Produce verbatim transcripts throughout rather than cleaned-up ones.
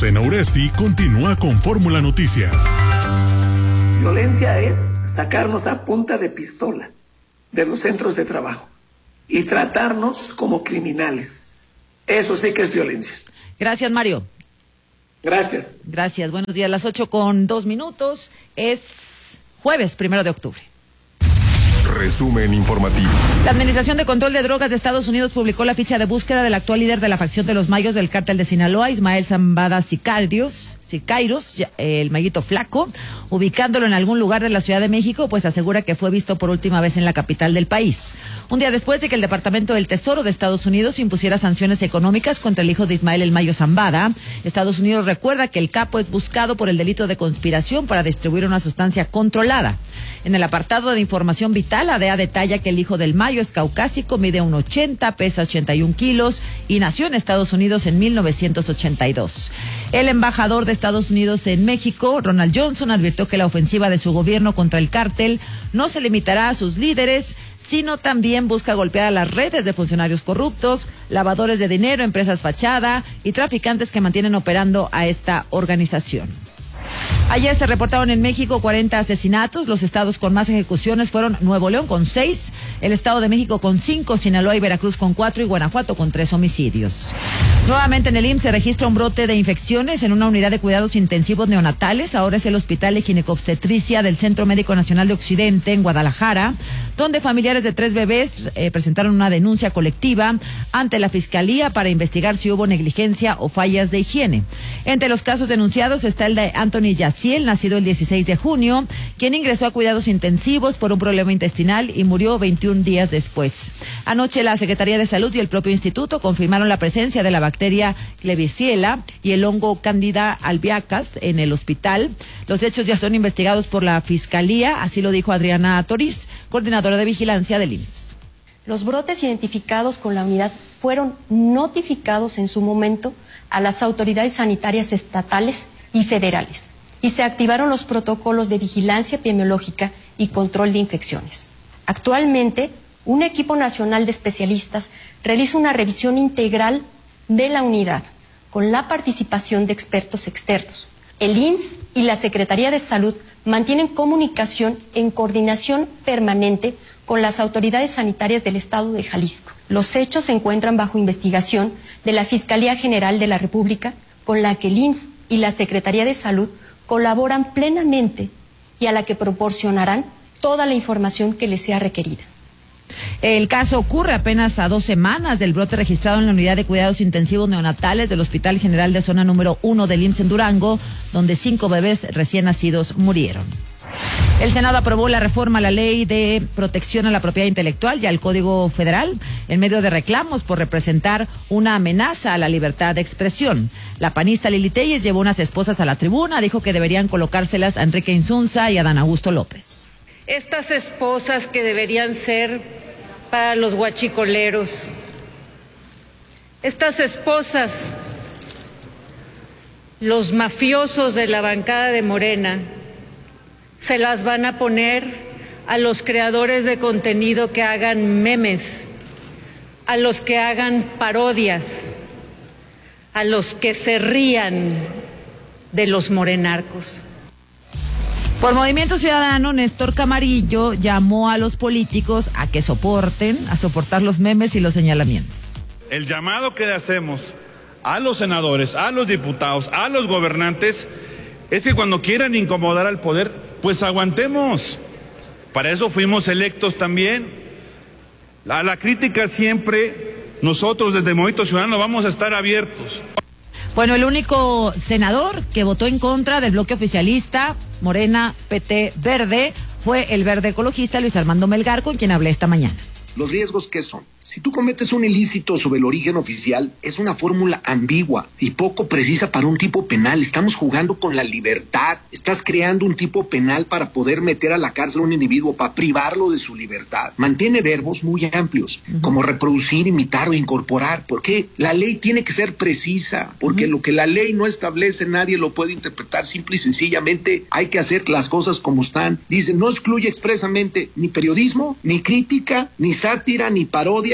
Azucena Uresti continúa con Fórmula Noticias. Violencia es sacarnos a punta de pistola de los centros de trabajo y tratarnos como criminales. Eso sí que es violencia. Gracias, Mario. Gracias. Gracias. Buenos días. Las ocho con dos minutos. Es jueves, primero de octubre. Resumen informativo. La Administración de Control de Drogas de Estados Unidos publicó la ficha de búsqueda del actual líder de la facción de los Mayos del cártel de Sinaloa, Ismael Zambada Sicarios, Sicairos, el Mayito Flaco, ubicándolo en algún lugar de la Ciudad de México, pues asegura que fue visto por última vez en la capital del país. Un día después de que el Departamento del Tesoro de Estados Unidos impusiera sanciones económicas contra el hijo de Ismael el Mayo Zambada, Estados Unidos recuerda que el capo es buscado por el delito de conspiración para distribuir una sustancia controlada. En el apartado de información vital, la D E A detalla que el hijo del Mayo es caucásico, mide uno ochenta, pesa ochenta y un kilos y nació en Estados Unidos en mil novecientos ochenta y dos. El embajador de Estados Unidos en México, Ronald Johnson, advirtió que la ofensiva de su gobierno contra el cártel no se limitará a sus líderes, sino también busca golpear a las redes de funcionarios corruptos, lavadores de dinero, empresas fachada y traficantes que mantienen operando a esta organización. Ayer se reportaron en México cuarenta asesinatos. Los estados con más ejecuciones fueron Nuevo León con seis, el Estado de México con cinco, Sinaloa y Veracruz con cuatro y Guanajuato con tres homicidios. Nuevamente en el I M S S se registra un brote de infecciones en una unidad de cuidados intensivos neonatales. Ahora es el Hospital de Ginecobstetricia del Centro Médico Nacional de Occidente en Guadalajara, donde familiares de tres bebés eh, presentaron una denuncia colectiva ante la Fiscalía para investigar si hubo negligencia o fallas de higiene. Entre los casos denunciados está el de Anthony Yaciel, nacido el dieciséis de junio, quien ingresó a cuidados intensivos por un problema intestinal y murió veintiún días después. Anoche la Secretaría de Salud y el propio instituto confirmaron la presencia de la bacteria Klebsiella y el hongo Candida albicans en el hospital. Los hechos ya son investigados por la Fiscalía, así lo dijo Adriana Toriz, coordinadora de vigilancia del I M S S. Los brotes identificados con la unidad fueron notificados en su momento a las autoridades sanitarias estatales y federales y se activaron los protocolos de vigilancia epidemiológica y control de infecciones. Actualmente, un equipo nacional de especialistas realiza una revisión integral de la unidad con la participación de expertos externos. El I M S S y la Secretaría de Salud mantienen comunicación en coordinación permanente con las autoridades sanitarias del Estado de Jalisco. Los hechos se encuentran bajo investigación de la Fiscalía General de la República, con la que el I M S S y la Secretaría de Salud colaboran plenamente y a la que proporcionarán toda la información que les sea requerida. El caso ocurre apenas a dos semanas del brote registrado en la unidad de cuidados intensivos neonatales del Hospital General de Zona número uno del I M S S en Durango, donde cinco bebés recién nacidos murieron. El Senado aprobó la reforma a la Ley de Protección a la Propiedad Intelectual y al Código Federal en medio de reclamos por representar una amenaza a la libertad de expresión. La panista Lili Telles llevó unas esposas a la tribuna, dijo que deberían colocárselas a Enrique Insunza y a Dan Augusto López. Estas esposas que deberían ser para los guachicoleros, estas esposas, los mafiosos de la bancada de Morena, se las van a poner a los creadores de contenido que hagan memes, a los que hagan parodias, a los que se rían de los morenarcos. Por Movimiento Ciudadano, Néstor Camarillo llamó a los políticos a que soporten, a soportar los memes y los señalamientos. El llamado que hacemos a los senadores, a los diputados, a los gobernantes, es que cuando quieran incomodar al poder, pues aguantemos. Para eso fuimos electos también. A la crítica siempre, nosotros desde Movimiento Ciudadano vamos a estar abiertos. Bueno, el único senador que votó en contra del bloque oficialista, Morena, P T, Verde, fue el verde ecologista Luis Armando Melgar, con quien hablé esta mañana. ¿Los riesgos qué son? Si tú cometes un ilícito sobre el origen oficial, es una fórmula ambigua y poco precisa para un tipo penal. Estamos jugando con la libertad. Estás creando un tipo penal para poder meter a la cárcel a un individuo, para privarlo de su libertad. Mantiene verbos muy amplios, uh-huh. como reproducir, imitar o incorporar. Porque la ley tiene que ser precisa, porque uh-huh. lo que la ley no establece nadie lo puede interpretar. Simple y sencillamente hay que hacer las cosas como están. Dice, no excluye expresamente ni periodismo, ni crítica, ni sátira, ni parodia,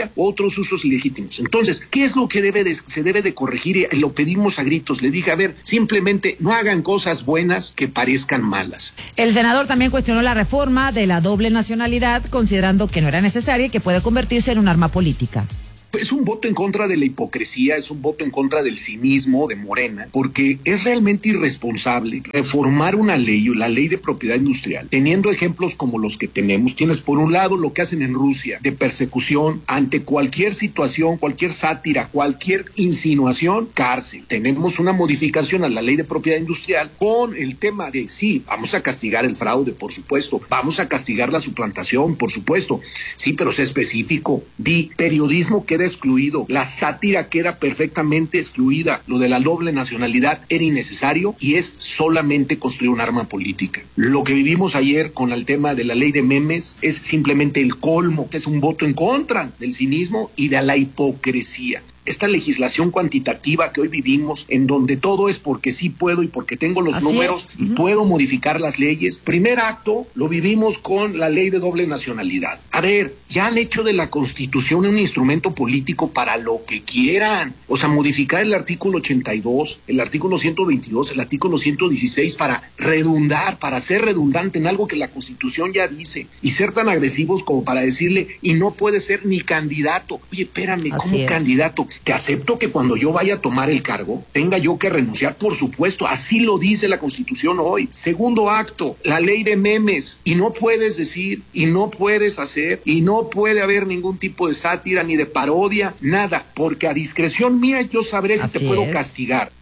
petrolera u otros usos legítimos. Entonces, ¿qué es lo que debe de, se debe de corregir? Y lo pedimos a gritos. Le dije, a ver, simplemente no hagan cosas buenas que parezcan malas. El senador también cuestionó la reforma de la doble nacionalidad, considerando que no era necesaria y que puede convertirse en un arma política. Es un voto en contra de la hipocresía, es un voto en contra del cinismo de Morena, porque es realmente irresponsable reformar una ley, la ley de propiedad industrial, teniendo ejemplos como los que tenemos. Tienes por un lado lo que hacen en Rusia, de persecución ante cualquier situación, cualquier sátira, cualquier insinuación, cárcel. Tenemos una modificación a la ley de propiedad industrial con el tema de, sí, vamos a castigar el fraude, por supuesto, vamos a castigar la suplantación, por supuesto, sí, pero sé específico, di periodismo que excluido, la sátira queda perfectamente excluida, lo de la doble nacionalidad era innecesario y es solamente construir un arma política. Lo que vivimos ayer con el tema de la ley de memes es simplemente el colmo, que es un voto en contra del cinismo y de la hipocresía. Esta legislación cuantitativa que hoy vivimos, en donde todo es porque sí puedo y porque tengo los Así números es. y puedo modificar las leyes. Primer acto lo vivimos con la ley de doble nacionalidad. A ver, ya han hecho de la Constitución un instrumento político para lo que quieran. O sea, modificar el artículo ochenta y dos, el artículo ciento veintidós, el artículo ciento dieciséis para redundar, para ser redundante en algo que la Constitución ya dice y ser tan agresivos como para decirle, y no puede ser ni candidato. Oye, espérame, Así ¿cómo es. candidato? Que acepto que cuando yo vaya a tomar el cargo tenga yo que renunciar, por supuesto, así lo dice la Constitución hoy. Segundo acto, la ley de memes, y no puedes decir, y no puedes hacer, y no puede haber ningún tipo de sátira ni de parodia, nada, porque a discreción mía yo sabré si Así te puedo es. castigar.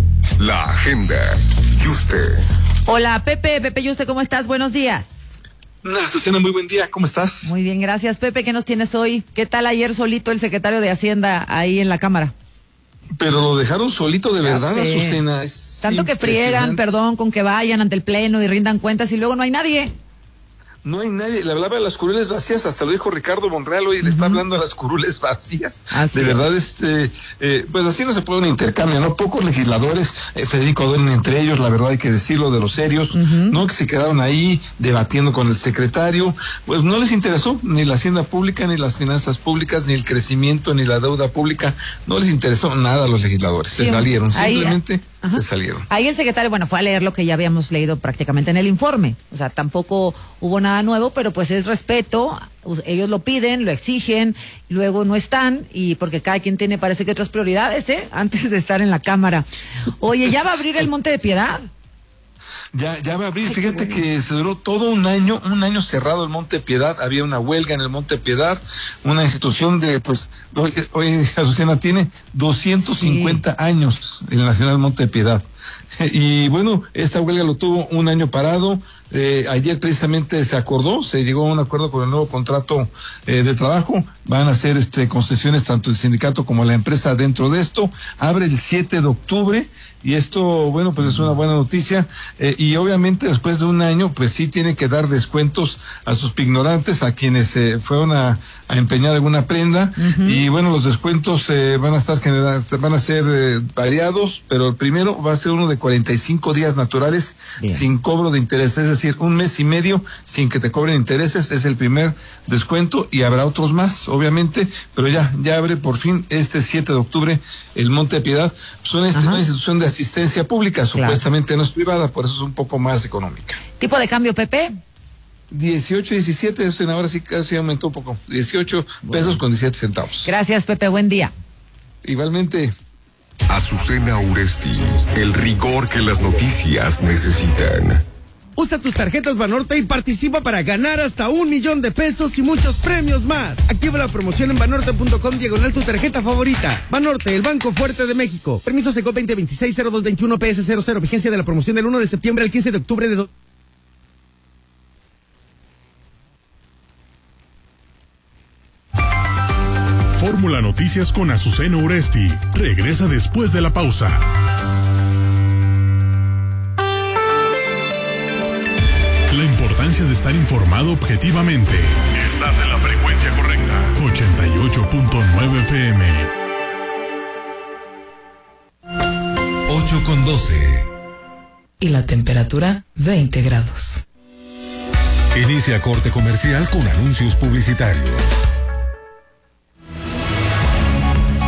La agenda. Yuste. Hola, Pepe, Pepe Yuste, ¿cómo estás? Buenos días. Susana, muy buen día, ¿cómo estás? Muy bien, gracias. Pepe, ¿qué nos tienes hoy? ¿Qué tal ayer solito el secretario de Hacienda ahí en la Cámara? Pero lo dejaron solito de Ya verdad, sé. Susana. Es Tanto que friegan, impresionante. perdón, con que vayan ante el pleno y rindan cuentas y luego no hay nadie. No hay nadie, le hablaba de las curules vacías, hasta lo dijo Ricardo Monreal hoy, le está hablando a las curules vacías. Así de es. verdad, este, eh, pues así no se puede un intercambio, ¿no? Pocos legisladores, eh, Federico Adorni entre ellos, la verdad hay que decirlo, de los serios, ¿no? Que se quedaron ahí debatiendo con el secretario, pues no les interesó ni la hacienda pública, ni las finanzas públicas, ni el crecimiento, ni la deuda pública, no les interesó nada a los legisladores, se Sí, salieron, ahí- simplemente Ajá. se salieron. Ahí el secretario, bueno, fue a leer lo que ya habíamos leído prácticamente en el informe. O sea, tampoco hubo nada nuevo, pero pues es respeto. Ellos lo piden, lo exigen, luego no están, y porque cada quien tiene, parece que otras prioridades, ¿eh? Antes de estar en la Cámara. Oye, ¿ya va a abrir el Monte de Piedad? Ya, ya va a abrir, fíjate que se duró todo un año, un año cerrado el Monte Piedad, había una huelga en el Monte Piedad, una institución de, pues, hoy, hoy Azucena tiene doscientos cincuenta Sí. años en la ciudad del Monte Piedad. Y bueno, esta huelga lo tuvo un año parado, eh, ayer precisamente se acordó, se llegó a un acuerdo con el nuevo contrato eh, de trabajo, van a hacer este concesiones tanto el sindicato como la empresa dentro de esto, abre el siete de octubre, y esto, bueno, pues es una buena noticia, eh, y obviamente después de un año, pues sí tiene que dar descuentos a sus pignorantes, a quienes eh, fueron a, a empeñar alguna prenda, uh-huh. Y bueno, los descuentos eh, van a estar generados, van a ser eh, variados, pero el primero va a ser uno de cuarenta y cinco días naturales, bien, sin cobro de intereses, es decir, un mes y medio sin que te cobren intereses, es el primer descuento, y habrá otros más, obviamente, pero ya, ya abre por fin este siete de octubre el Monte de Piedad. Es una, una institución de asistencia pública, claro, supuestamente no es privada, por eso es un poco más económica. ¿Tipo de cambio, Pepe? dieciocho, diecisiete, eso en ahora sí casi aumentó un poco, dieciocho bueno. pesos con diecisiete centavos. Gracias, Pepe, buen día. Igualmente. Azucena Uresti, el rigor que las noticias necesitan. Usa tus tarjetas Banorte y participa para ganar hasta un millón de pesos y muchos premios más. Activa la promoción en banorte punto com diagonal tu tarjeta favorita. Banorte, el banco fuerte de México. Permiso Seco veinte veintiséis cero dos veintiuno P S cero cero. Vigencia de la promoción del uno de septiembre al quince de octubre de dos. Fórmula Noticias con Azucena Uresti. Regresa después de la pausa. La importancia de estar informado objetivamente. Estás en la frecuencia correcta. ochenta y ocho punto nueve F M. ocho con doce. Y la temperatura veinte grados. Inicia corte comercial con anuncios publicitarios.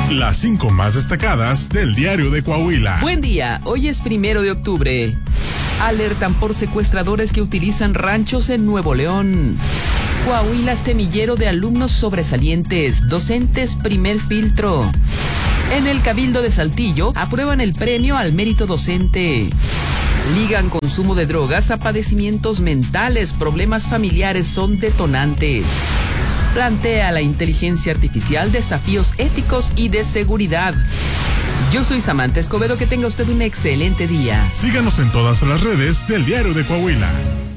Las cinco más destacadas del Diario de Coahuila. Buen día, hoy es primero de octubre. Alertan por secuestradores que utilizan ranchos en Nuevo León. Coahuila, semillero de alumnos sobresalientes, docentes primer filtro. En el Cabildo de Saltillo aprueban el premio al mérito docente. Ligan consumo de drogas a padecimientos mentales, problemas familiares son detonantes. Plantea la inteligencia artificial desafíos éticos y de seguridad. Yo soy Samantha Escobedo, que tenga usted un excelente día. Síganos en todas las redes del Diario de Coahuila.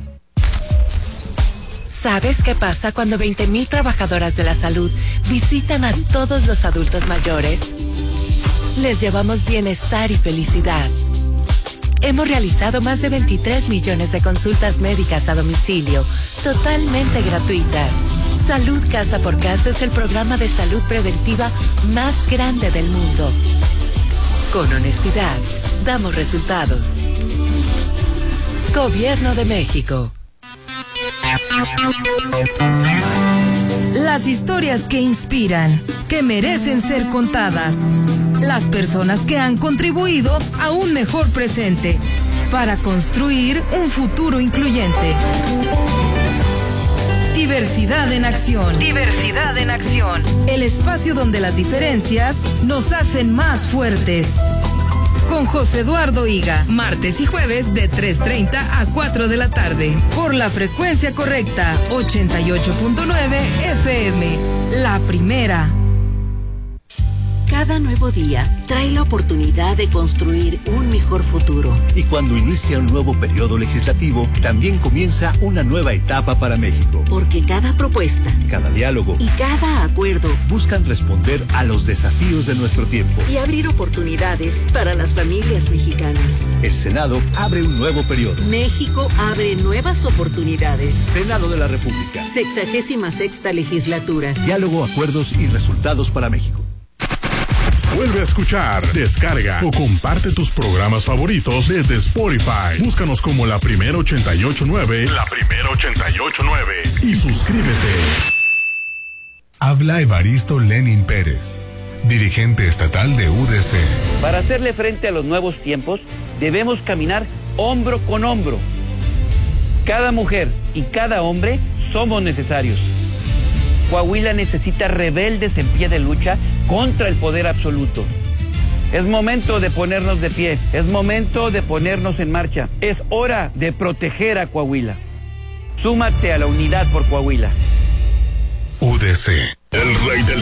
¿Sabes qué pasa cuando veinte mil trabajadoras de la salud visitan a todos los adultos mayores? Les llevamos bienestar y felicidad. Hemos realizado más de veintitrés millones de consultas médicas a domicilio, totalmente gratuitas. Salud Casa por Casa es el programa de salud preventiva más grande del mundo. Con honestidad, damos resultados. Gobierno de México. Las historias que inspiran, que merecen ser contadas. Las personas que han contribuido a un mejor presente para construir un futuro incluyente. Diversidad en acción. Diversidad en acción. El espacio donde las diferencias nos hacen más fuertes. Con José Eduardo Higa, martes y jueves de tres treinta a cuatro de la tarde. Por la frecuencia correcta, ochenta y ocho punto nueve F M. La primera. Cada nuevo día trae la oportunidad de construir un mejor futuro. Y cuando inicia un nuevo periodo legislativo, también comienza una nueva etapa para México. Porque cada propuesta, cada diálogo y cada acuerdo buscan responder a los desafíos de nuestro tiempo y abrir oportunidades para las familias mexicanas. El Senado abre un nuevo periodo. México abre nuevas oportunidades. Senado de la República. Sexagésima sexta legislatura. Diálogo, acuerdos y resultados para México. Vuelve a escuchar, descarga o comparte tus programas favoritos desde Spotify. Búscanos como La Primera ochenta y ocho nueve. La Primera ochenta y ocho nueve. Y suscríbete. Habla Evaristo Lenin Pérez, dirigente estatal de U D C. Para hacerle frente a los nuevos tiempos, debemos caminar hombro con hombro. Cada mujer y cada hombre somos necesarios. Coahuila necesita rebeldes en pie de lucha contra el poder absoluto. Es momento de ponernos de pie, es momento de ponernos en marcha. Es hora de proteger a Coahuila. Súmate a la unidad por Coahuila. U D C, el rey del